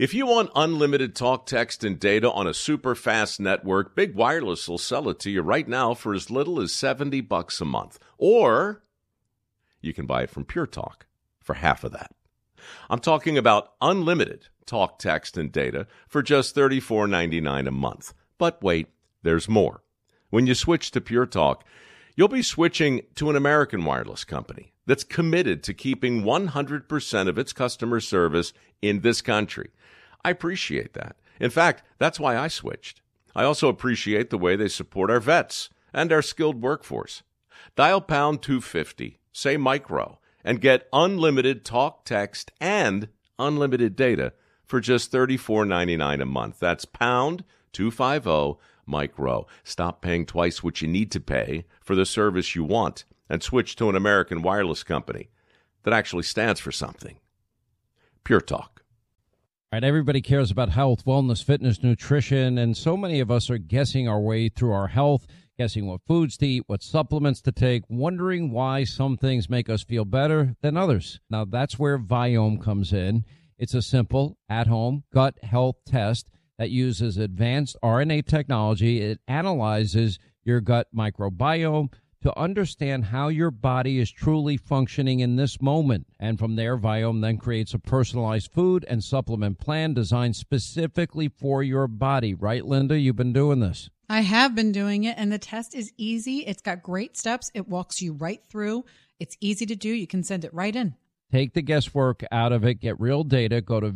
If you want unlimited talk, text, and data on a super fast network, Big Wireless will sell it to you right now for as little as $70 a month. Or you can buy it from Pure Talk for half of that. I'm talking about unlimited talk, text, and data for just $34.99 a month. But wait, there's more. When you switch to Pure Talk, you'll be switching to an American wireless company that's committed to keeping 100% of its customer service in this country. I appreciate that. In fact, that's why I switched. I also appreciate the way they support our vets and our skilled workforce. Dial pound 250, say micro, and get unlimited talk, text, and unlimited data for just $34.99 a month. That's pound 250 micro. Stop paying twice what you need to pay for the service you want and switch to an American wireless company that actually stands for something. Pure Talk. All right, everybody cares about health, wellness, fitness, nutrition, and so many of us are guessing our way through our health, guessing what foods to eat, what supplements to take, wondering why some things make us feel better than others. Now, that's where Viome comes in. It's a simple, at-home gut health test that uses advanced RNA technology. It analyzes your gut microbiome to understand how your body is truly functioning in this moment. And from there, Viome then creates a personalized food and supplement plan designed specifically for your body. Right, Linda? You've been doing this. I have been doing it, and the test is easy. It's got great steps. It walks you right through. It's easy to do. You can send it right in. Take the guesswork out of it. Get real data. Go to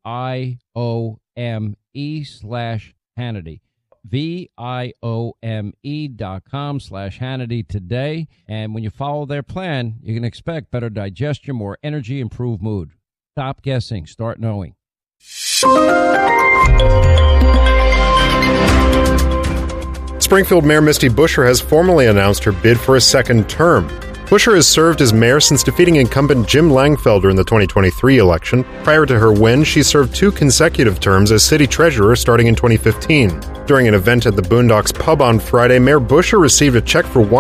VIOME/Hannity. VIOME.com/Hannity today. And when you follow their plan, you can expect better digestion, more energy, improved mood. Stop guessing. Start knowing. Springfield Mayor Misty Buscher has formally announced her bid for a second term. Buscher has served as mayor since defeating incumbent Jim Langfelder in the 2023 election. Prior to her win, she served 2 consecutive terms as city treasurer starting in 2015. During an event at the Boondocks Pub on Friday, Mayor Buscher received a check for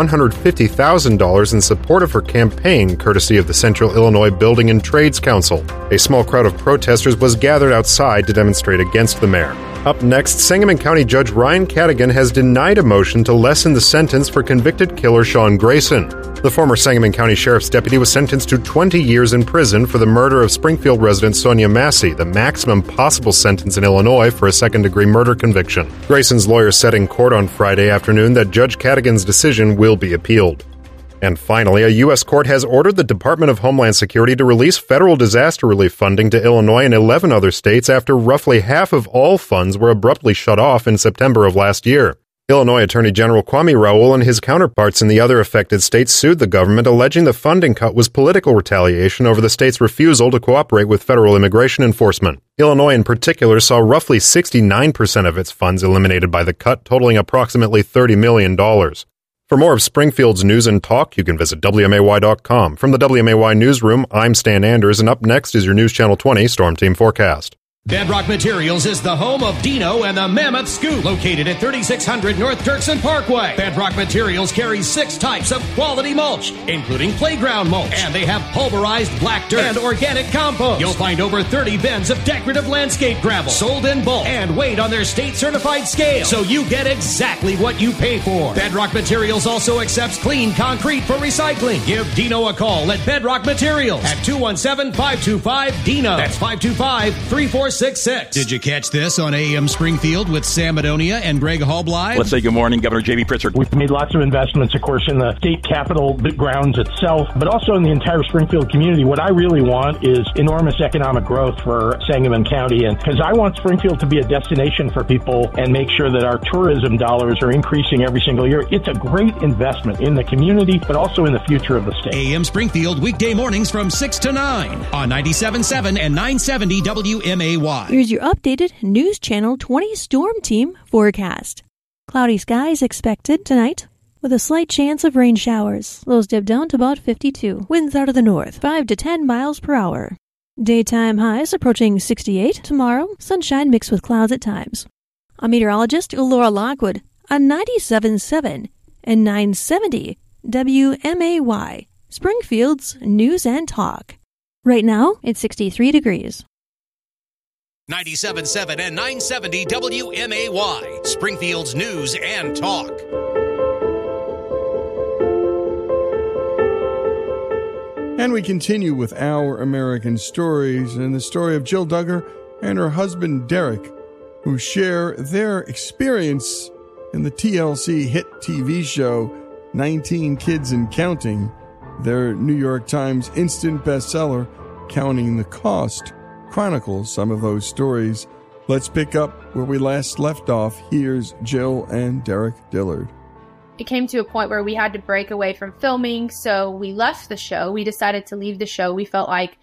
$150,000 in support of her campaign, courtesy of the Central Illinois Building and Trades Council. A small crowd of protesters was gathered outside to demonstrate against the mayor. Up next, Sangamon County Judge Ryan Cadigan has denied a motion to lessen the sentence for convicted killer Sean Grayson. The former Sangamon County Sheriff's deputy was sentenced to 20 years in prison for the murder of Springfield resident Sonia Massey, the maximum possible sentence in Illinois for a second-degree murder conviction. Grayson's lawyer said in court on Friday afternoon that Judge Cadigan's decision will be appealed. And finally, a U.S. court has ordered the Department of Homeland Security to release federal disaster relief funding to Illinois and 11 other states after roughly half of all funds were abruptly shut off in September of last year. Illinois Attorney General Kwame Raoul and his counterparts in the other affected states sued the government, alleging the funding cut was political retaliation over the state's refusal to cooperate with federal immigration enforcement. Illinois in particular saw roughly 69% of its funds eliminated by the cut, totaling approximately $30 million. For more of Springfield's news and talk, you can visit WMAY.com. From the WMAY newsroom, I'm Stan Anders, and up next is your News Channel 20 Storm Team Forecast. Bedrock Materials is the home of Dino and the Mammoth Scoop, located at 3600 North Dirksen Parkway. Bedrock Materials carries 6 types of quality mulch, including playground mulch, and they have pulverized black dirt and organic compost. You'll find over 30 bins of decorative landscape gravel, sold in bulk and weighed on their state-certified scale, so you get exactly what you pay for. Bedrock Materials also accepts clean concrete for recycling. Give Dino a call at Bedrock Materials at 217-525-DINO. That's 525-3466. Did you catch this on AM Springfield with Sam Madonia and Greg Hallbly? Let's say good morning, Governor J.B. Pritzker. We've made lots of investments, of course, in the state capitol grounds itself, but also in the entire Springfield community. What I really want is enormous economic growth for Sangamon County, and because I want Springfield to be a destination for people and make sure that our tourism dollars are increasing every single year. It's a great investment in the community, but also in the future of the state. AM Springfield, weekday mornings from 6 to 9 on 97.7 and 970 WMAY. Here's your updated News Channel 20 Storm Team forecast. Cloudy skies expected tonight with a slight chance of rain showers. Lows dip down to about 52. Winds out of the north, 5 to 10 miles per hour. Daytime highs approaching 68. Tomorrow, sunshine mixed with clouds at times. I'm meteorologist Laura Lockwood on 97.7 and 970 WMAY, Springfield's News and Talk. Right now, it's 63 degrees. 97.7 and 970 WMAY, Springfield's news and talk. And we continue with Our American Stories and the story of Jill Duggar and her husband Derek, who share their experience in the TLC hit TV show 19 Kids and Counting, their New York Times instant bestseller, Counting the Cost, chronicles some of those stories. Let's pick up where we last left off. Here's Jill and Derek Dillard. It came to a point where we had to break away from filming, so we left the show. We decided to leave the show. We felt like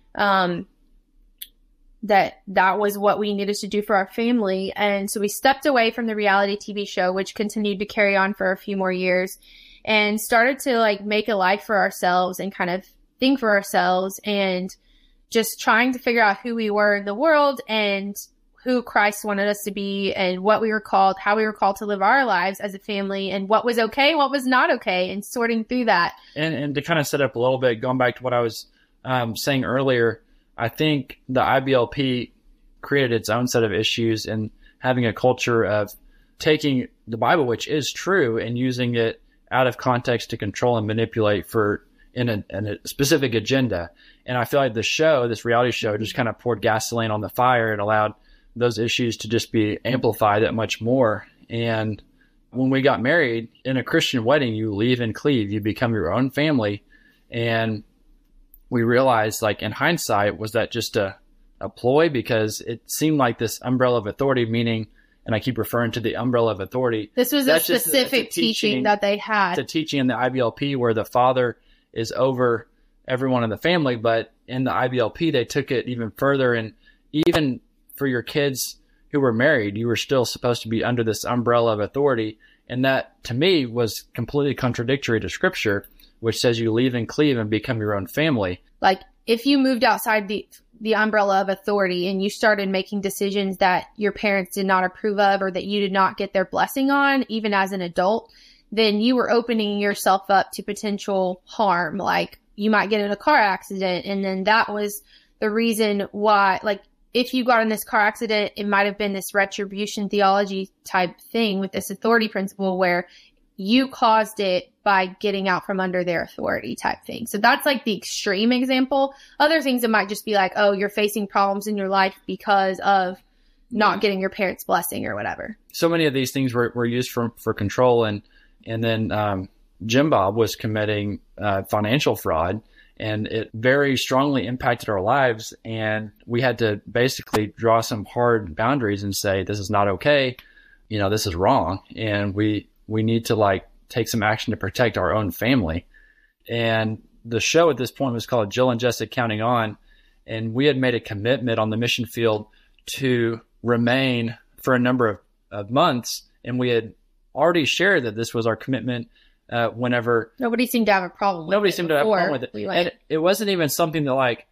that was what we needed to do for our family. And so we stepped away from the reality TV show, which continued to carry on for a few more years, and started to like make a life for ourselves and kind of think for ourselves and just trying to figure out who we were in the world and who Christ wanted us to be and what we were called, how we were called to live our lives as a family, and what was okay, what was not okay, and sorting through that. And to kind of set up a little bit, going back to what I was saying earlier, I think the IBLP created its own set of issues and having a culture of taking the Bible, which is true, and using it out of context to control and manipulate in a specific agenda. And I feel like the show, this reality show, just kind of poured gasoline on the fire and allowed those issues to just be amplified that much more. And when we got married, in a Christian wedding, you leave and cleave, you become your own family. And we realized, like, in hindsight, was that just a ploy? Because it seemed like this umbrella of authority, meaning, and I keep referring to the umbrella of authority. This was a specific teaching that they had. It's a teaching in the IBLP where the father is over everyone in the family, but in the IBLP, they took it even further. And even for your kids who were married, you were still supposed to be under this umbrella of authority. And that, to me, was completely contradictory to Scripture, which says you leave and cleave and become your own family. Like, if you moved outside the umbrella of authority and you started making decisions that your parents did not approve of or that you did not get their blessing on, even as an adult, then you were opening yourself up to potential harm. Like, you might get in a car accident, and then that was the reason why, like, if you got in this car accident, it might have been this retribution theology type thing with this authority principle where you caused it by getting out from under their authority type thing. So that's like the extreme example. Other things, it might just be like, oh, you're facing problems in your life because of not getting your parents' blessing or whatever. So many of these things were used for control. And then Jim Bob was committing financial fraud, and it very strongly impacted our lives. And we had to basically draw some hard boundaries and say, this is not okay. You know, this is wrong. And we need to like take some action to protect our own family. And the show at this point was called Jill and Jessica Counting On. And we had made a commitment on the mission field to remain for a number of months. And we had already shared that this was our commitment whenever nobody seemed to have a problem with it. And it wasn't even something that like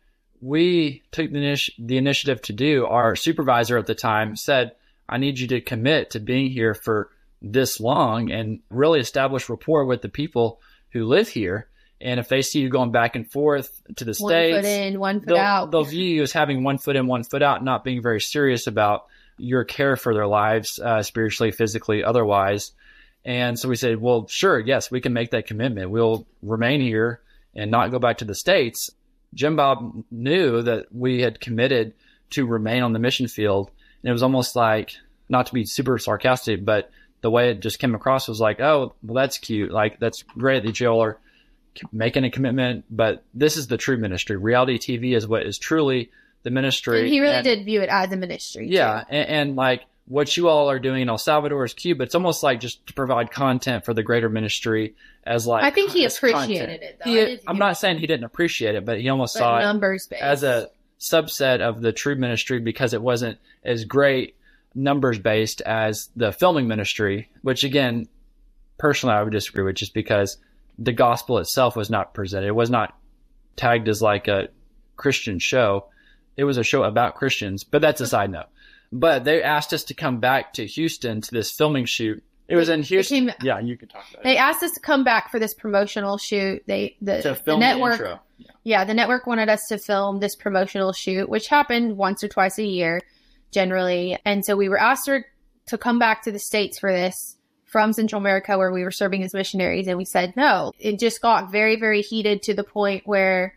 we took the initiative to do. Our supervisor at the time said, I need you to commit to being here for this long and really establish rapport with the people who live here. And if they see you going back and forth to the States, 1 foot in, 1 foot out, they'll view you as having 1 foot in, 1 foot out, not being very serious about your care for their lives, spiritually, physically, otherwise. And so we said, well, sure, yes, we can make that commitment. We'll remain here and not go back to the States. Jim Bob knew that we had committed to remain on the mission field. And it was almost like, not to be super sarcastic, but the way it just came across was like, oh, well, that's cute. Like, that's great that y'all are making a commitment, but this is the true ministry. Reality TV is what is truly the ministry. And he really did view it as a ministry. Yeah. And like what you all are doing in El Salvador is cute, but it's almost like just to provide content for the greater ministry as like. I think he appreciated it though. I'm not saying he didn't appreciate it, but he almost saw it as a subset of the true ministry because it wasn't as great numbers based as the filming ministry, which again, personally, I would disagree with just because the gospel itself was not presented. It was not tagged as like a Christian show. It was a show about Christians, but that's a side note. But they asked us to come back to Houston to this filming shoot. It was in Houston. Yeah, you could talk about it. They asked us to come back for this promotional shoot. To film the intro. Yeah, the network wanted us to film this promotional shoot, which happened once or twice a year. generally. And so we were asked to come back to the States for this from Central America, where we were serving as missionaries. And we said no. It just got very, very heated to the point where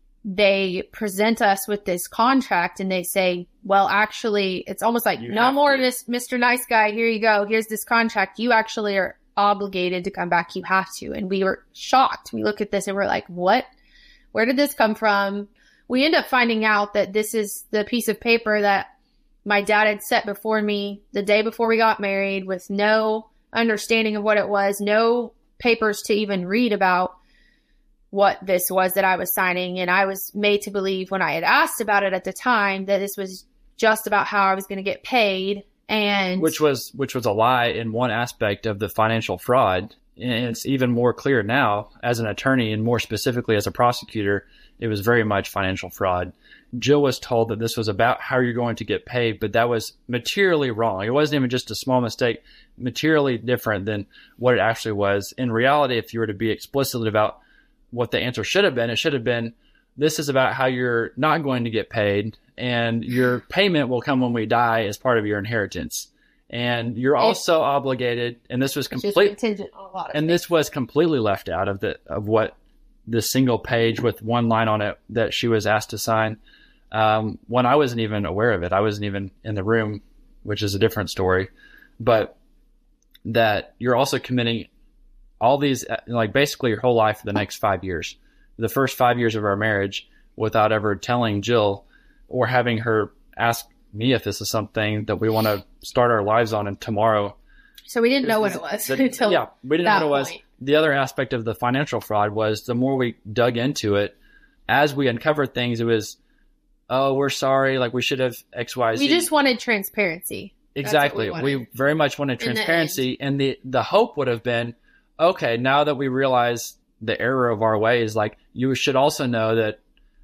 they present us with this contract and they say, well, actually, it's almost like, no more Mr. Nice Guy. Here you go. Here's this contract. You actually are obligated to come back. You have to. And we were shocked. We look at this and we're like, what? Where did this come from? We end up finding out that this is the piece of paper that my dad had set before me the day before we got married, with no understanding of what it was, no papers to even read about what this was that I was signing. And I was made to believe, when I had asked about it at the time, that this was just about how I was going to get paid. And which was a lie in one aspect of the financial fraud. And it's even more clear now as an attorney, and more specifically as a prosecutor, it was very much financial fraud. Jill was told that this was about how you're going to get paid, but that was materially wrong. It wasn't even just a small mistake, materially different than what it actually was. In reality, if you were to be explicit about what the answer should have been, it should have been, this is about how you're not going to get paid, and your payment will come when we die as part of your inheritance. And you're also obligated, and this was this was completely left out of what the single page with one line on it that she was asked to sign. When I wasn't even aware of it, I wasn't even in the room, which is a different story. But that you're also committing all these, like basically your whole life for the next 5 years, the first 5 years of our marriage, without ever telling Jill or having her ask me if this is something that we want to start our lives on and tomorrow. So we didn't know what it was until we didn't know what it was. The other aspect of the financial fraud was, the more we dug into it, as we uncovered things, it was, oh, we're sorry, like we should have X, Y, Z. We just wanted transparency. Exactly. We very much wanted transparency. And the hope would have been, okay, now that we realize the error of our ways, like, you should also know that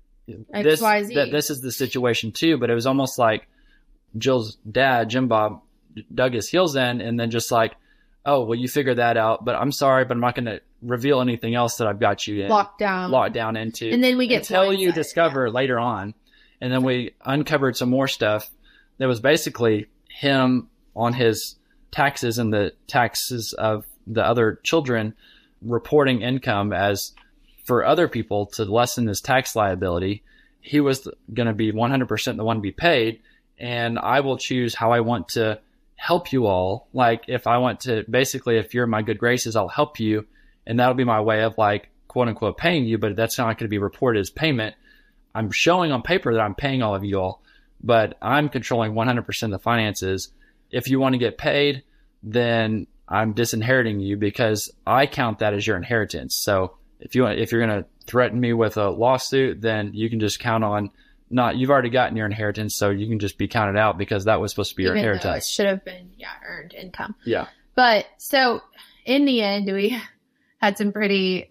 this is the situation too. But it was almost like Jill's dad, Jim Bob, dug his heels in, and then just like, oh, well, you figured that out, but I'm sorry, but I'm not going to reveal anything else that I've got you locked down into. And then we get until you discover later on. And then we uncovered some more stuff that was basically him on his taxes and the taxes of the other children, reporting income as for other people to lessen his tax liability. He was going to be 100% the one to be paid, and I will choose how I want to help you all. Like, if I want to, basically, if you're in my good graces, I'll help you, and that'll be my way of, like, quote unquote paying you, but that's not going to be reported as payment. I'm showing on paper that I'm paying all of you all, but I'm controlling 100% of the finances. If you want to get paid, then I'm disinheriting you, because I count that as your inheritance. So if you're going to threaten me with a lawsuit, then you can just count on you've already gotten your inheritance, so you can just be counted out, because that was supposed to be your inheritance. It should have been, earned income. Yeah. But so in the end, we had some pretty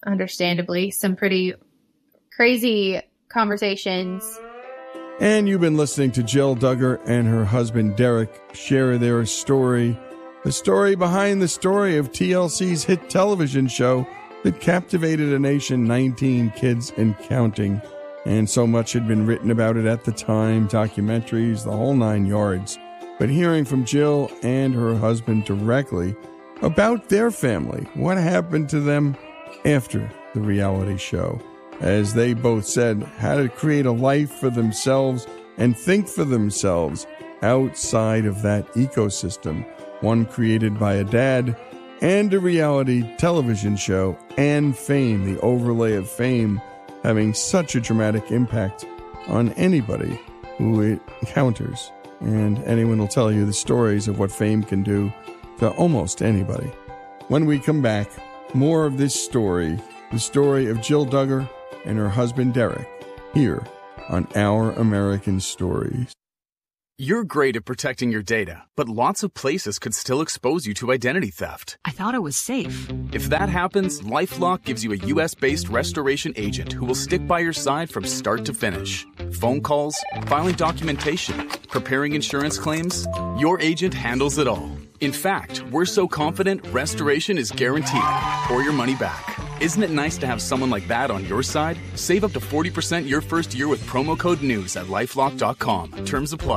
crazy conversations. And you've been listening to Jill Duggar and her husband Derek share their story, the story behind the story of TLC's hit television show that captivated a nation, 19 kids and counting. And so much had been written about it at the time, documentaries, the whole 9 yards. But hearing from Jill and her husband directly about their family, what happened to them after the reality show, as they both said, how to create a life for themselves and think for themselves outside of that ecosystem, one created by a dad and a reality television show, and fame, the overlay of fame, having such a dramatic impact on anybody who it encounters. And anyone will tell you the stories of what fame can do to almost anybody. When we come back, more of this story, the story of Jill Duggar and her husband Derek, here on Our American Stories. You're great at protecting your data, but lots of places could still expose you to identity theft. I thought it was safe. If that happens, LifeLock gives you a U.S.-based restoration agent who will stick by your side from start to finish. Phone calls, filing documentation, preparing insurance claims, your agent handles it all. In fact, we're so confident restoration is guaranteed or your money back. Isn't it nice to have someone like that on your side? Save up to 40% your first year with promo code NEWS at LifeLock.com. Terms apply.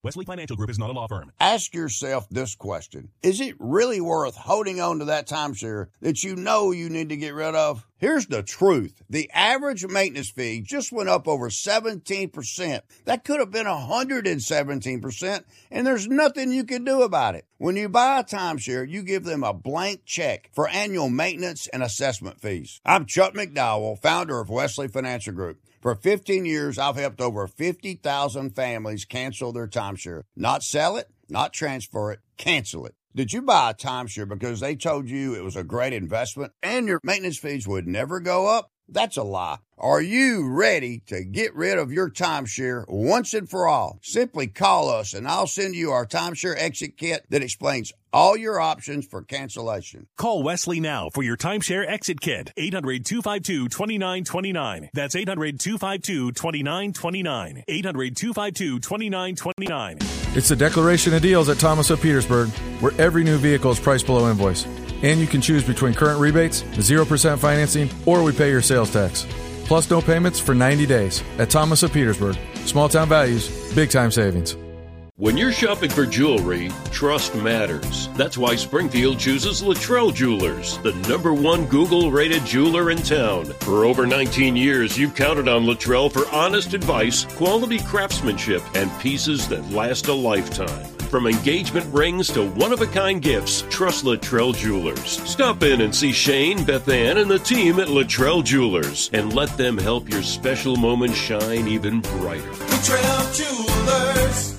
Wesley Financial Group is not a law firm. Ask yourself this question. Is it really worth holding on to that timeshare that you know you need to get rid of? Here's the truth. The average maintenance fee just went up over 17%. That could have been 117%, and there's nothing you can do about it. When you buy a timeshare, you give them a blank check for annual maintenance and assessment fees. I'm Chuck McDowell, founder of Wesley Financial Group. For 15 years, I've helped over 50,000 families cancel their timeshare. Not sell it, not transfer it, cancel it. Did you buy a timeshare because they told you it was a great investment and your maintenance fees would never go up? That's a lie. Are you ready to get rid of your timeshare once and for all? Simply call us and I'll send you our timeshare exit kit that explains all your options for cancellation. Call Wesley now for your timeshare exit kit. 800-252-2929. That's 800-252-2929. 800-252-2929. It's the Declaration of Deals at Thomas of Petersburg, where every new vehicle is priced below invoice. And you can choose between current rebates, 0% financing, or we pay your sales tax. Plus no payments for 90 days. At Thomas of Petersburg. Small town values, big time savings. When you're shopping for jewelry, trust matters. That's why Springfield chooses Luttrell Jewelers, the #1 Google-rated jeweler in town. For over 19 years, you've counted on Luttrell for honest advice, quality craftsmanship, and pieces that last a lifetime. From engagement rings to one-of-a-kind gifts, trust Luttrell Jewelers. Stop in and see Shane, Beth Ann, and the team at Luttrell Jewelers, and let them help your special moment shine even brighter. Luttrell Jewelers.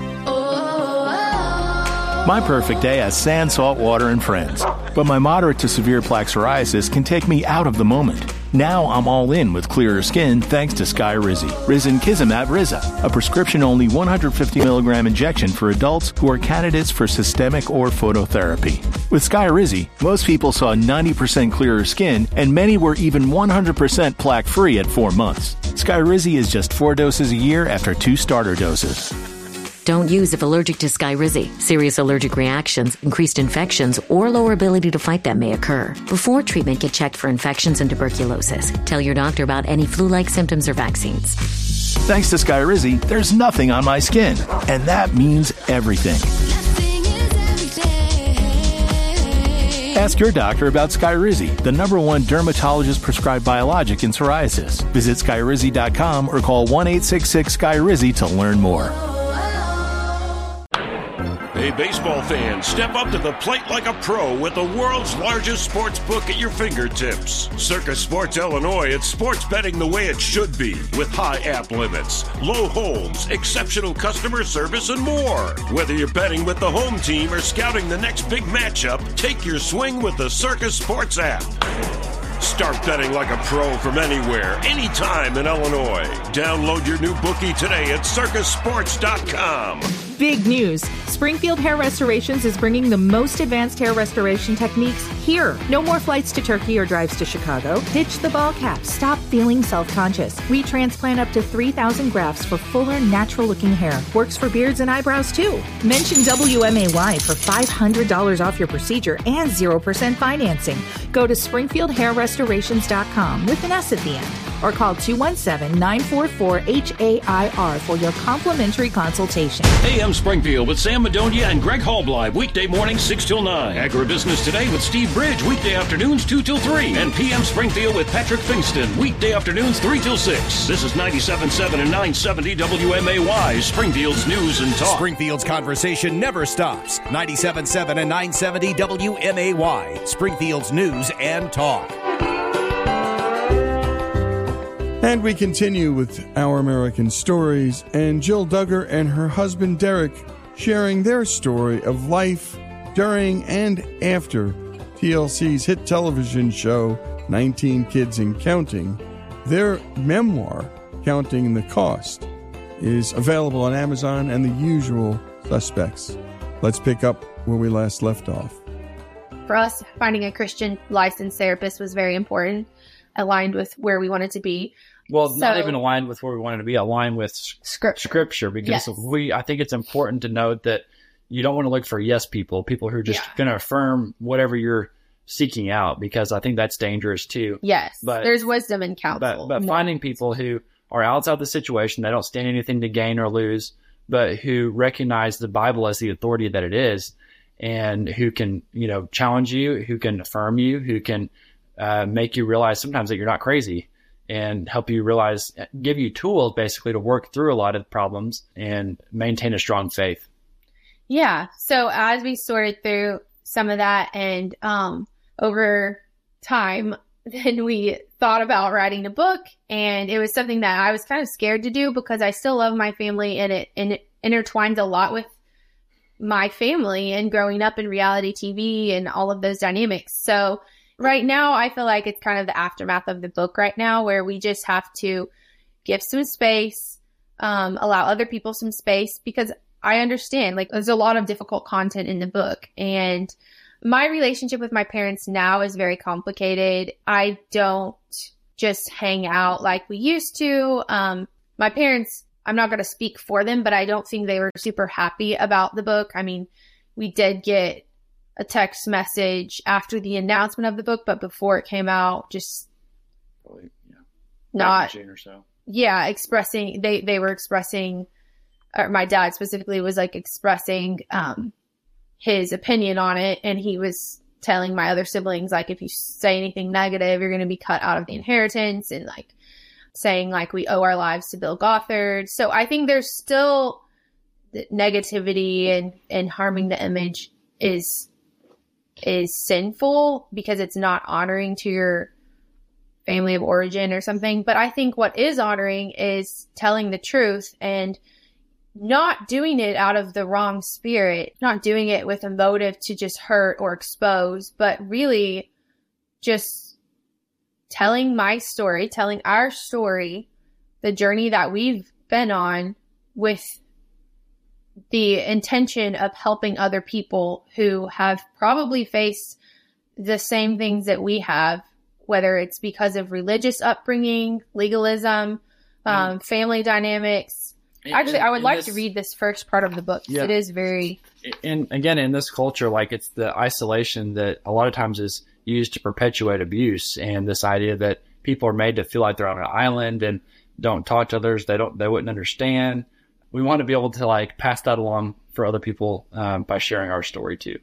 My perfect day has sand, salt water, and friends. But my moderate to severe plaque psoriasis can take me out of the moment. Now I'm all in with clearer skin thanks to Skyrizi. Risankizumab Riza, a prescription-only 150 milligram injection for adults who are candidates for systemic or phototherapy. With Skyrizi, most people saw 90% clearer skin, and many were even 100% plaque-free at 4 months. Skyrizi is just 4 doses a year after 2 starter doses. Don't use if allergic to Skyrizi. Serious allergic reactions, increased infections, or lower ability to fight them may occur. Before treatment, get checked for infections and tuberculosis. Tell your doctor about any flu-like symptoms or vaccines. Thanks to Skyrizi, there's nothing on my skin. And that means everything. Ask your doctor about Skyrizi, the #1 dermatologist-prescribed biologic in psoriasis. Visit Skyrizi.com or call 1-866-SKYRIZI to learn more. Hey, baseball fans, step up to the plate like a pro with the world's largest sports book at your fingertips. Circus Sports Illinois, it's sports betting the way it should be, with high app limits, low holds, exceptional customer service, and more. Whether you're betting with the home team or scouting the next big matchup, take your swing with the Circus Sports app. Start betting like a pro from anywhere, anytime in Illinois. Download your new bookie today at circusports.com. Big news. Springfield Hair Restorations is bringing the most advanced hair restoration techniques here. No more flights to Turkey or drives to Chicago. Ditch the ball cap. Stop feeling self-conscious. We transplant up to 3,000 grafts for fuller, natural-looking hair. Works for beards and eyebrows, too. Mention WMAY for $500 off your procedure and 0% financing. Go to SpringfieldHairRestorations.com with an S at the end. Or call 217-944-HAIR for your complimentary consultation. AM Springfield with Sam Madonia and Greg Halbleib, weekday mornings 6 till 9. Agribusiness Today with Steve Bridge, weekday afternoons 2 till 3. And PM Springfield with Patrick Fingston, weekday afternoons 3 till 6. This is 97.7 and 970 WMAY, Springfield's news and talk. Springfield's conversation never stops. 97.7 and 970 WMAY, Springfield's news and talk. And we continue with Our American Stories, and Jill Duggar and her husband Derek sharing their story of life during and after TLC's hit television show 19 Kids and Counting. Their memoir, Counting the Cost, is available on Amazon and the usual suspects. Let's pick up where we last left off. For us, finding a Christian licensed therapist was very important, aligned with where we wanted to be. Well, not even aligned with where we wanted to be, aligned with Scripture, because I think it's important to note that you don't want to look for yes people who are just going to affirm whatever you're seeking out, because I think that's dangerous too. Yes, but there's wisdom in counsel. But finding people who are outside the situation, they don't stand anything to gain or lose, but who recognize the Bible as the authority that it is, and who can, challenge you, who can affirm you, who can make you realize sometimes that you're not crazy, and help you realize, give you tools basically to work through a lot of problems and maintain a strong faith. Yeah. So as we sorted through some of that and over time, then we thought about writing a book, and it was something that I was kind of scared to do because I still love my family, and it intertwines a lot with my family and growing up in reality TV and all of those dynamics. So right now I feel like it's kind of the aftermath of the book right now, where we just have to give some space, allow other people some space, because I understand like there's a lot of difficult content in the book, and my relationship with my parents now is very complicated. I don't just hang out like we used to. My parents, I'm not going to speak for them, but I don't think they were super happy about the book. I mean, we did get a text message after the announcement of the book, but before it came out, just not, or so. Yeah, expressing, they were expressing, or my dad specifically was like expressing, his opinion on it. And he was telling my other siblings, like, if you say anything negative, you're going to be cut out of the inheritance, and like saying like we owe our lives to Bill Gothard. So I think there's still negativity and harming the image is sinful because it's not honoring to your family of origin or something. But I think what is honoring is telling the truth and not doing it out of the wrong spirit, not doing it with a motive to just hurt or expose, but really just telling my story, telling our story, the journey that we've been on, with the intention of helping other people who have probably faced the same things that we have, whether it's because of religious upbringing, legalism, family dynamics. Actually, I would like to read this first part of the book. Yeah. It is very... And again, in this culture, like, it's the isolation that a lot of times is used to perpetuate abuse, and this idea that people are made to feel like they're on an island and don't talk to others. They wouldn't understand. We want to be able to like pass that along for other people by sharing our story too.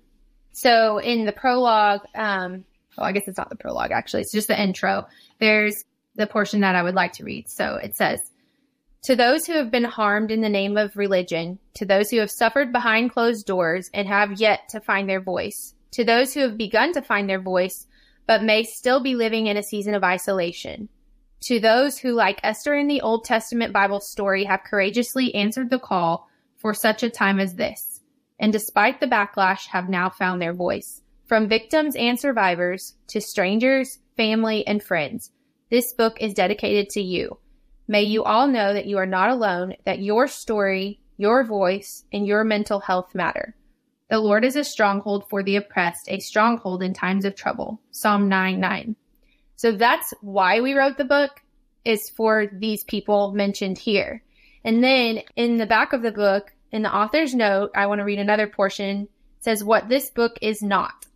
So in the prologue, well, I guess it's not the prologue, actually. It's just the intro. There's the portion that I would like to read. So it says, "To those who have been harmed in the name of religion, to those who have suffered behind closed doors and have yet to find their voice, to those who have begun to find their voice but may still be living in a season of isolation, to those who, like Esther in the Old Testament Bible story, have courageously answered the call for such a time as this, and despite the backlash have now found their voice, from victims and survivors to strangers, family, and friends, this book is dedicated to you. May you all know that you are not alone, that your story, your voice, and your mental health matter. The Lord is a stronghold for the oppressed, a stronghold in times of trouble." Psalm 9:9. So that's why we wrote the book, is for these people mentioned here. And then in the back of the book, in the author's note, I want to read another portion. It says what this book is not.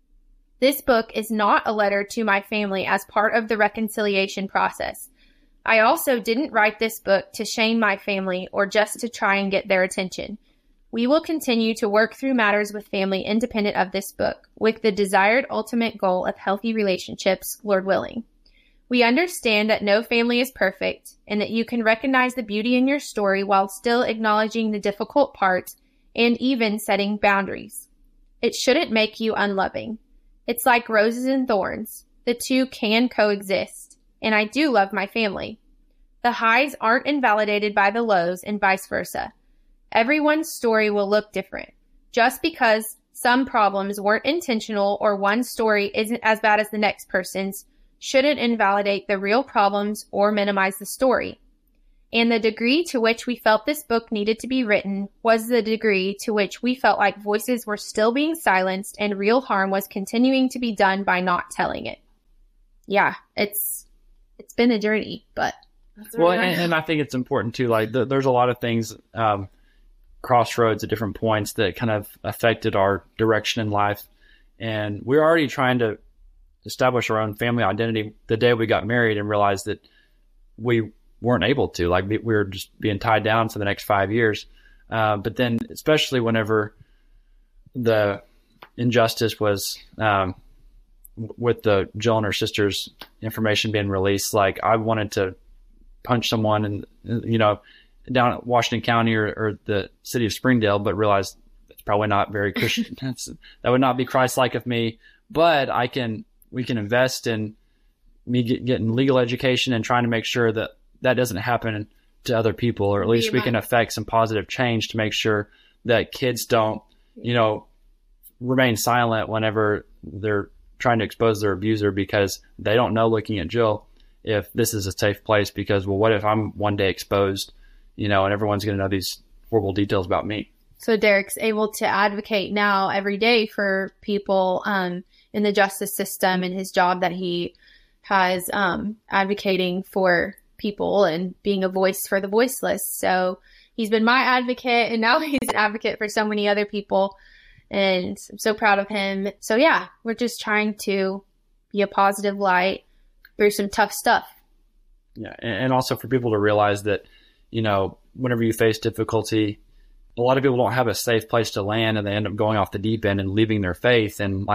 This book is not a letter to my family as part of the reconciliation process. I also didn't write this book to shame my family or just to try and get their attention. We will continue to work through matters with family independent of this book, with the desired ultimate goal of healthy relationships, Lord willing. We understand that no family is perfect, and that you can recognize the beauty in your story while still acknowledging the difficult parts and even setting boundaries. It shouldn't make you unloving. It's like roses and thorns. The two can coexist, and I do love my family. The highs aren't invalidated by the lows, and vice versa. Everyone's story will look different. Just because some problems weren't intentional or one story isn't as bad as the next person's shouldn't invalidate the real problems or minimize the story. And the degree to which we felt this book needed to be written was the degree to which we felt like voices were still being silenced and real harm was continuing to be done by not telling it. Yeah, it's been a journey, but... Well, and I think it's important too, like there's a lot of things, crossroads at different points that kind of affected our direction in life. And we're already trying to establish our own family identity the day we got married and realized that we weren't able to, like we were just being tied down for the next 5 years. But then, especially whenever the injustice was with the Jill and her sister's information being released, like I wanted to punch someone down at Washington County or the city of Springdale, but realized it's probably not very Christian. That would not be Christ-like of me. But we can invest in me getting legal education and trying to make sure that doesn't happen to other people, or at least we can affect some positive change to make sure that kids don't, remain silent whenever they're trying to expose their abuser, because they don't know, looking at Jill, if this is a safe place, because, well, what if I'm one day exposed, and everyone's going to know these horrible details about me. So Derek's able to advocate now every day for people in the justice system, and his job that he has advocating for people and being a voice for the voiceless. So he's been my advocate, and now he's an advocate for so many other people, and I'm so proud of him. So yeah, we're just trying to be a positive light through some tough stuff. Yeah, and also for people to realize that, whenever you face difficulty, a lot of people don't have a safe place to land, and they end up going off the deep end and leaving their faith. And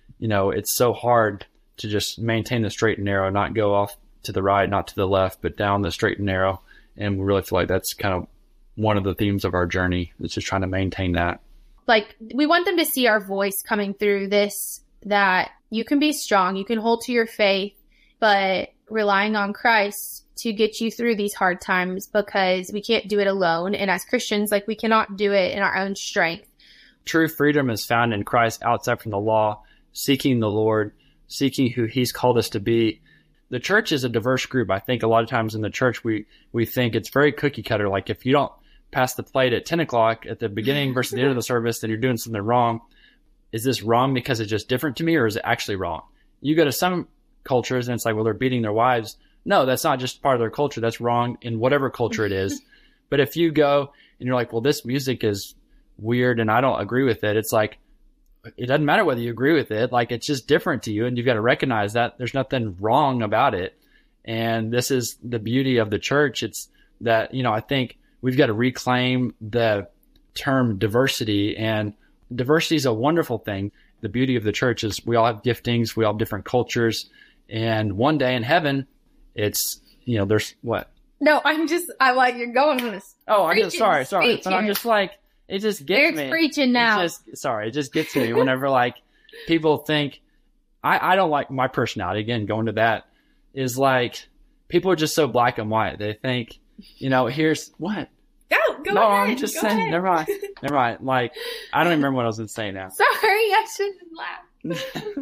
it's so hard to just maintain the straight and narrow, not go off to the right, not to the left, but down the straight and narrow. And we really feel like that's kind of one of the themes of our journey. It's just trying to maintain that. Like, we want them to see our voice coming through this, that you can be strong, you can hold to your faith, but relying on Christ to get you through these hard times, because we can't do it alone. And as Christians, we cannot do it in our own strength. True freedom is found in Christ outside from the law, seeking the Lord, seeking who he's called us to be. The church is a diverse group. I think a lot of times in the church, we think it's very cookie cutter. Like, if you don't pass the plate at 10 o'clock at the beginning versus the end of the service, then you're doing something wrong. Is this wrong because it's just different to me, or is it actually wrong? You go to some cultures and it's like, well, they're beating their wives. No, that's not just part of their culture. That's wrong in whatever culture it is. But if you go and you're like, well, this music is weird and I don't agree with it, it's like, it doesn't matter whether you agree with it. Like, it's just different to you, and you've got to recognize that there's nothing wrong about it. And this is the beauty of the church. It's that, I think we've got to reclaim the term diversity, and diversity is a wonderful thing. The beauty of the church is we all have giftings, we all have different cultures, and one day in heaven, it's, there's what? No, I like you're going on this. Oh, I'm just sorry. But I'm just like, it just gets Eric's me. Preaching now. It just gets me whenever people think, I don't like my personality. Again, going to that is people are just so black and white. They think, here's what? Go no, ahead. I'm just saying. Never mind. I don't even remember what I was going to say now. Sorry, I shouldn't laugh.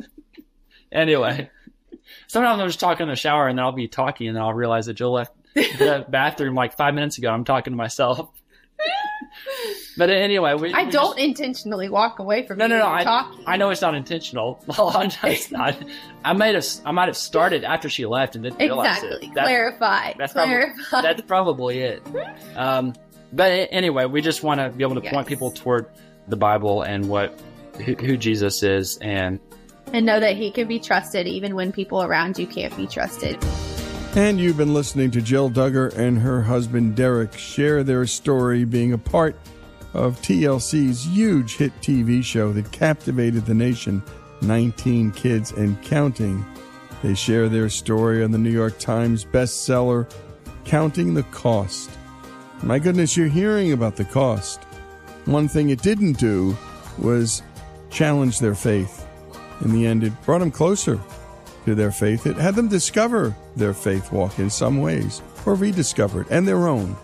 Anyway, sometimes I'm just talking in the shower, and then I'll be talking, and then I'll realize that Jill left the bathroom 5 minutes ago. I'm talking to myself. But anyway, I don't intentionally walk away from No. talking. I know it's not intentional. I might have started after she left and didn't realize it. Exactly. Clarify. That's probably it. But anyway, we just want to be able to point people toward the Bible and who Jesus is, and know that he can be trusted even when people around you can't be trusted. And you've been listening to Jill Duggar and her husband Derek share their story being a part of TLC's huge hit TV show that captivated the nation, 19 Kids and Counting. They share their story on the New York Times bestseller, Counting the Cost. My goodness, you're hearing about the cost. One thing it didn't do was challenge their faith. In the end, it brought them closer to their faith. It had them discover their faith walk in some ways, or rediscover it, and their own.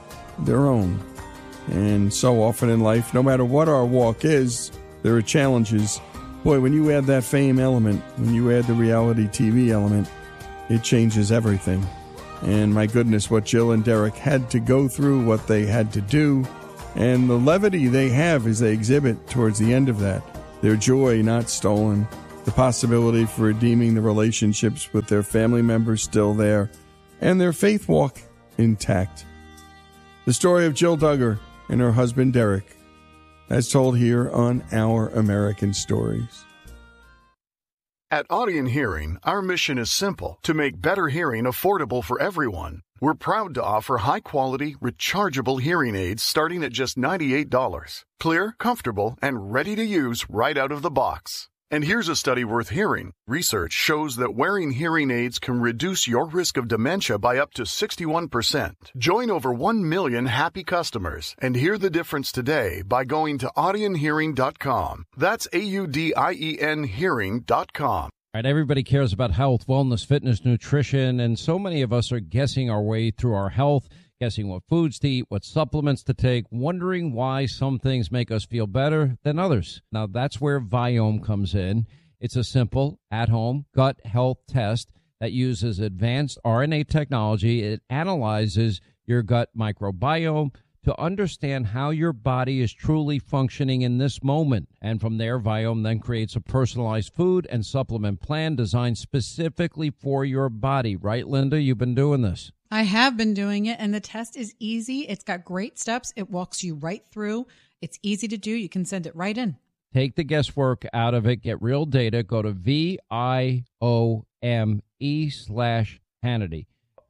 And so often in life, no matter what our walk is, there are challenges. Boy, when you add that fame element, when you add the reality TV element, it changes everything. And my goodness, what Jill and Derek had to go through, what they had to do, and the levity they have as they exhibit towards the end of that. Their joy not stolen, the possibility for redeeming the relationships with their family members still there, and their faith walk intact. The story of Jill Duggar and her husband Derek, as told here on Our American Stories. At Audion Hearing, our mission is simple: to make better hearing affordable for everyone. We're proud to offer high-quality, rechargeable hearing aids starting at just $98. Clear, comfortable, and ready to use right out of the box. And here's a study worth hearing. Research shows that wearing hearing aids can reduce your risk of dementia by up to 61%. Join over 1 million happy customers and hear the difference today by going to audionhearing.com. That's AUDIEN hearing.com. All right, everybody cares about health, wellness, fitness, nutrition, and so many of us are guessing our way through our health, guessing what foods to eat, what supplements to take, wondering why some things make us feel better than others. Now, that's where Viome comes in. It's a simple, at-home gut health test that uses advanced RNA technology. It analyzes your gut microbiome to understand how your body is truly functioning in this moment. And from there, Viome then creates a personalized food and supplement plan designed specifically for your body. Right, Linda? You've been doing this. I have been doing it, and the test is easy. It's got great steps. It walks you right through. It's easy to do. You can send it right in. Take the guesswork out of it. Get real data. Go to VIOME/Hannity.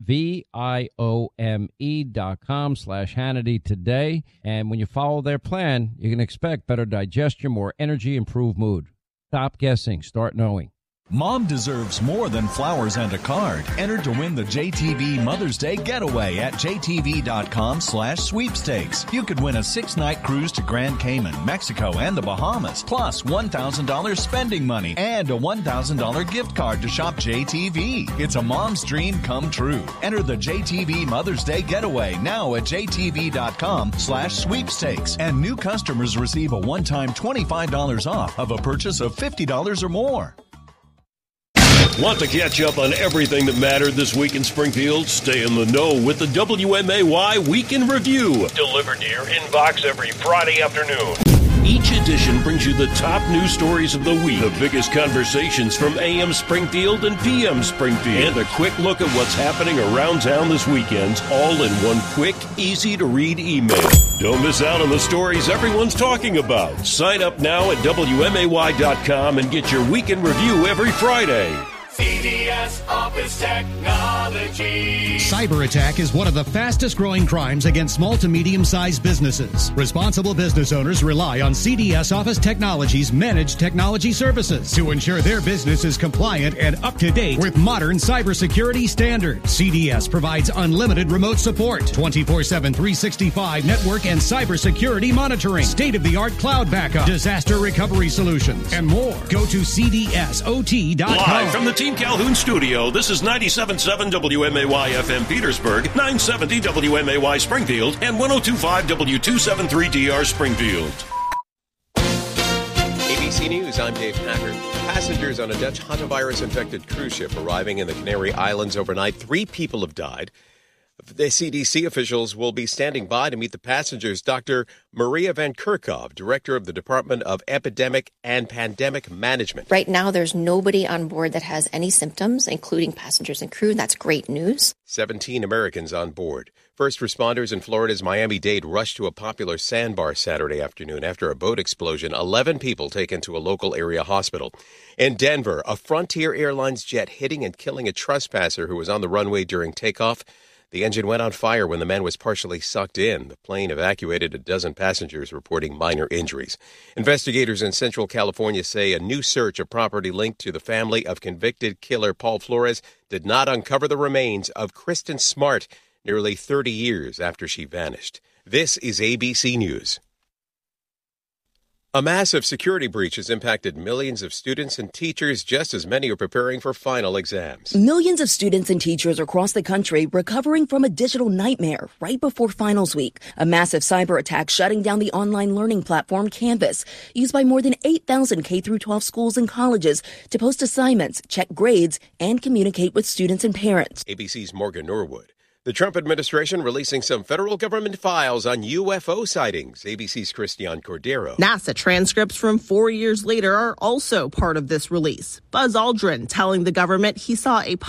VIOME.com/Hannity today. And when you follow their plan, you can expect better digestion, more energy, improved mood. Stop guessing. Start knowing. Mom deserves more than flowers and a card. Enter to win the JTV Mother's Day Getaway at jtv.com/sweepstakes. You could win a 6-night cruise to Grand Cayman, Mexico, and the Bahamas, plus $1,000 spending money and a $1,000 gift card to shop JTV. It's a mom's dream come true. Enter the JTV Mother's Day Getaway now at jtv.com/sweepstakes. And new customers receive a one-time $25 off of a purchase of $50 or more. Want to catch up on everything that mattered this week in Springfield? Stay in the know with the WMAY Week in Review, delivered to your inbox every Friday afternoon. Each edition brings you the top news stories of the week, the biggest conversations from AM Springfield and PM Springfield, and a quick look at what's happening around town this weekend, all in one quick, easy-to-read email. Don't miss out on the stories everyone's talking about. Sign up now at WMAY.com and get your Week in Review every Friday. CDS Office Technology. Cyber attack is one of the fastest growing crimes against small to medium-sized businesses. Responsible business owners rely on CDS Office Technology's managed technology services to ensure their business is compliant and up to date with modern cybersecurity standards. CDS provides unlimited remote support, 24/7, 365 network and cybersecurity monitoring, state-of-the-art cloud backup, disaster recovery solutions, and more. Go to CDSOT.com. Live from the Team Calhoun studio, this is 97.7 WMAY FM Petersburg, 970 WMAY Springfield, and 102.5 W273 DR Springfield. ABC News, I'm Dave Packard. Passengers on a Dutch hantavirus-infected cruise ship arriving in the Canary Islands overnight. 3 people have died. The CDC officials will be standing by to meet the passengers. Dr. Maria Van Kerkhove, director of the Department of Epidemic and Pandemic Management. Right now, there's nobody on board that has any symptoms, including passengers and crew. That's great news. 17 Americans on board. First responders in Florida's Miami-Dade rushed to a popular sandbar Saturday afternoon after a boat explosion. 11 people taken to a local area hospital. In Denver, a Frontier Airlines jet hitting and killing a trespasser who was on the runway during takeoff. The engine went on fire when the man was partially sucked in. The plane evacuated a dozen passengers, reporting minor injuries. Investigators in Central California say a new search of property linked to the family of convicted killer Paul Flores did not uncover the remains of Kristen Smart nearly 30 years after she vanished. This is ABC News. A massive security breach has impacted millions of students and teachers, just as many are preparing for final exams. Millions of students and teachers across the country recovering from a digital nightmare right before finals week. A massive cyber attack shutting down the online learning platform Canvas, used by more than 8,000 K-12 schools and colleges to post assignments, check grades, and communicate with students and parents. ABC's Morgan Norwood. The Trump administration releasing some federal government files on UFO sightings. ABC's Christian Cordero. NASA transcripts from 4 years later are also part of this release. Buzz Aldrin telling the government he saw a